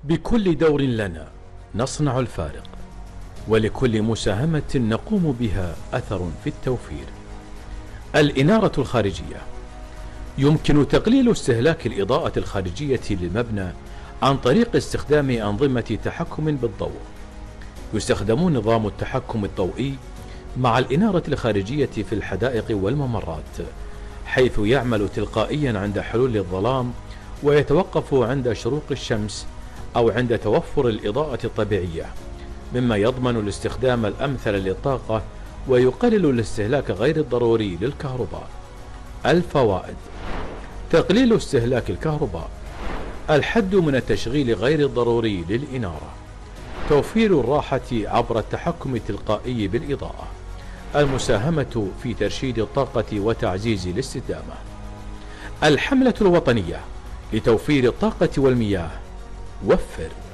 بكل دور لنا نصنع الفارق، ولكل مساهمة نقوم بها أثر في التوفير. الإنارة الخارجية: يمكن تقليل استهلاك الإضاءة الخارجية للمبنى عن طريق استخدام أنظمة تحكم بالضوء. يستخدم نظام التحكم الضوئي مع الإنارة الخارجية في الحدائق والممرات، حيث يعمل تلقائيا عند حلول الظلام ويتوقف عند شروق الشمس أو عند توفر الإضاءة الطبيعية، مما يضمن الاستخدام الأمثل للطاقة ويقلل الاستهلاك غير الضروري للكهرباء. الفوائد: تقليل استهلاك الكهرباء، الحد من التشغيل غير الضروري للإنارة، توفير الراحة عبر التحكم التلقائي بالإضاءة، المساهمة في ترشيد الطاقة وتعزيز الاستدامة. الحملة الوطنية لتوفير الطاقة والمياه: وفر.